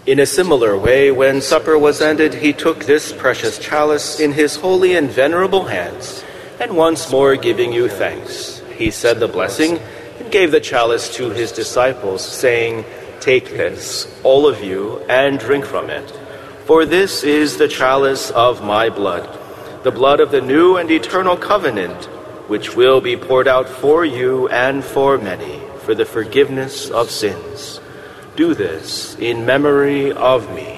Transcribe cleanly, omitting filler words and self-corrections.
In a similar way, when supper was ended, he took this precious chalice in his holy and venerable hands, and once more giving you thanks, he said the blessing and gave the chalice to his disciples, saying, "Take this, all of you, and drink from it. For this is the chalice of my blood, the blood of the new and eternal covenant, which will be poured out for you and for many for the forgiveness of sins. Do this in memory of me."